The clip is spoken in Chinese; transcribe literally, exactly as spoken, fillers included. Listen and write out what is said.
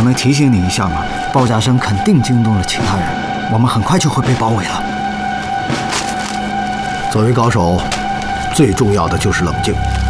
能提醒你一下吗？爆炸声肯定惊动了其他人，我们很快就会被包围了。 作为高手，最重要的就是冷静。